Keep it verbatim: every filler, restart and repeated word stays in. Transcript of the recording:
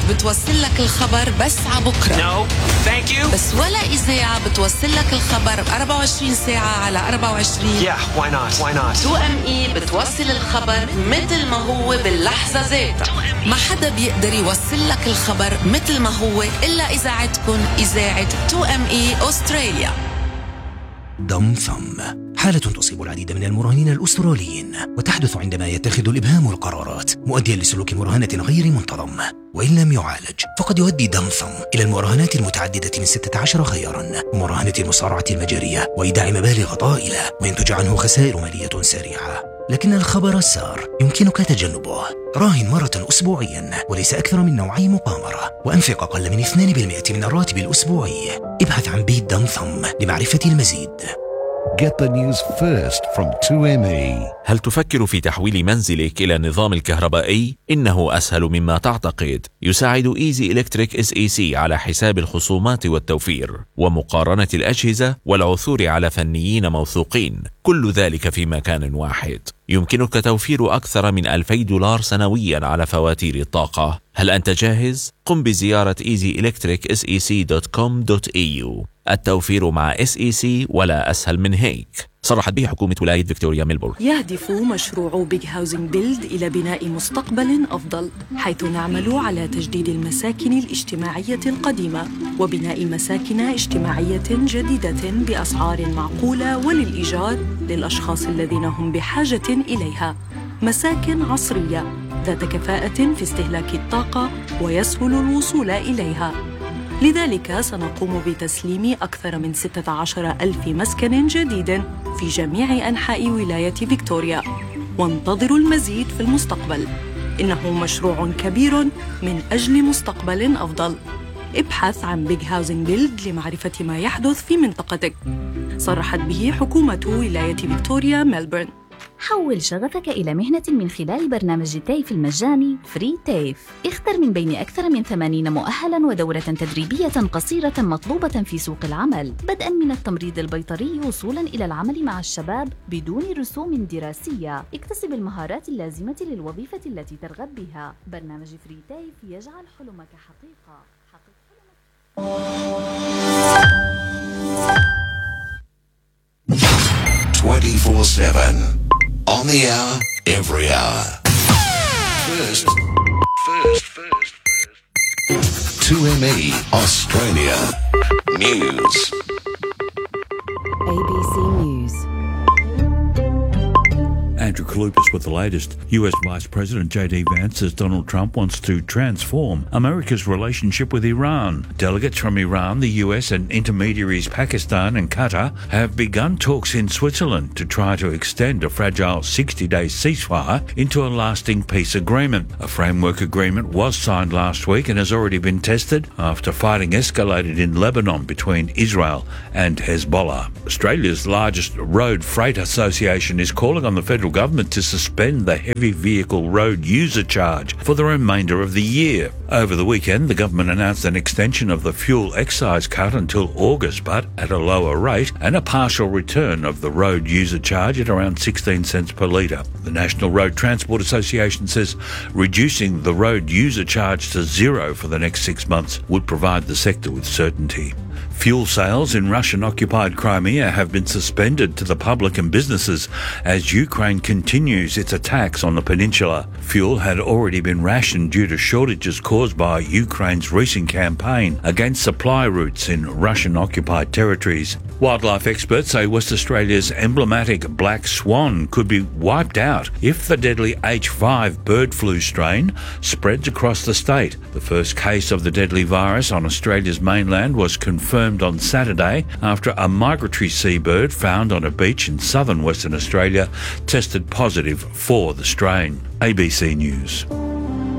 بتوصل لك الخبر بس عبكرة. No, thank you. بس ولا إذاعة بتوصل لك الخبر أربعة وعشرين ساعة على أربعة وعشرين. Yeah, why not? Why not? تو إم إي بتوصل الخبر مثل ما هو باللحظة ذاتها. ما حدا بيقدر يوصل لك الخبر مثل ما هو إلا إذاعتكم إذاعة تو إم إي أستراليا. ضمثم حالة تصيب العديد من المراهنين الأستراليين، وتحدث عندما يتخذ الإبهام القرارات مؤديا لسلوك مراهنة غير منتظم، وإن لم يعالج فقد يؤدي ضمثم إلى المراهنات المتعددة من ستة عشر خيارا، ومراهنة المصارعة المجارية، وإيداع مبالغ طائلة، وينتج عنه خسائر مالية سريعة. لكن الخبر السار يمكنك تجنبه. راهن مرة أسبوعيا وليس أكثر من نوعي مقامرة، وأنفق أقل من اثنين بالمئة من الراتب الأسبوعي. ابحث عن بيت ضمثم لمعرفة المزيد. Get the news first from تو إم إي. هل تفكر في تحويل منزلك إلى النظام الكهربائي؟ إنه أسهل مما تعتقد. يساعد إيزي إلكتريك إس إي سي على حساب الخصومات والتوفير ومقارنة الأجهزة والعثور على فنيين موثوقين، كل ذلك في مكان واحد. يمكنك توفير أكثر من ألفي دولار سنويا على فواتير الطاقة. هل أنت جاهز؟ قم بزيارة إيزي إلكتريك إس إي سي دوت كوم دوت إي يو. التوفير مع إس إي سي ولا أسهل من هيك. صرحت به حكومة ولاية فيكتوريا ميلبورن. يهدف مشروع بيج هاوزنج بيلد إلى بناء مستقبل أفضل، حيث نعمل على تجديد المساكن الاجتماعية القديمة وبناء مساكن اجتماعية جديدة بأسعار معقولة وللإيجار للأشخاص الذين هم بحاجة إليها. مساكن عصرية ذات كفاءة في استهلاك الطاقة ويسهل الوصول إليها. لذلك سنقوم بتسليم أكثر من ستة عشر ألف مسكن جديد في جميع أنحاء ولاية فيكتوريا، وانتظروا المزيد في المستقبل. إنه مشروع كبير من أجل مستقبل أفضل. ابحث عن بيج هاوزنج بيلد لمعرفة ما يحدث في منطقتك. صرحت به حكومة ولاية فيكتوريا ميلبورن. حول شغفك إلى مهنة من خلال برنامج التيف المجاني فري تيف. اختر من بين أكثر من ثمانين مؤهلاً ودورة تدريبية قصيرة مطلوبة في سوق العمل، بدءاً من التمريض البيطري وصولاً إلى العمل مع الشباب بدون رسوم دراسية. اكتسب المهارات اللازمة للوظيفة التي ترغب بها. برنامج فري تيف يجعل حلمك حقيقة. حقق حلمك. twenty-four seven on the hour, every hour. First, first, first, first. two M E Australia News. A B C News. Andrew Kalupas with the latest. U S Vice President J D Vance says Donald Trump wants to transform America's relationship with Iran. Delegates from Iran, the U S and intermediaries Pakistan and Qatar have begun talks in Switzerland to try to extend a fragile sixty-day ceasefire into a lasting peace agreement. A framework agreement was signed last week and has already been tested after fighting escalated in Lebanon between Israel and Hezbollah. Australia's largest road freight association is calling on the federal government to suspend the heavy vehicle road user charge for the remainder of the year. Over the weekend, the government announced an extension of the fuel excise cut until August, but at a lower rate, and a partial return of the road user charge at around sixteen cents per litre. The National Road Transport Association says reducing the road user charge to zero for the next six months would provide the sector with certainty. Fuel sales in Russian-occupied Crimea have been suspended to the public and businesses as Ukraine continues its attacks on the peninsula. Fuel had already been rationed due to shortages caused by Ukraine's recent campaign against supply routes in Russian-occupied territories. Wildlife experts say West Australia's emblematic black swan could be wiped out if the deadly H five bird flu strain spreads across the state. The first case of the deadly virus on Australia's mainland was confirmed on Saturday after a migratory seabird found on a beach in southern Western Australia tested positive for the strain. A B C News.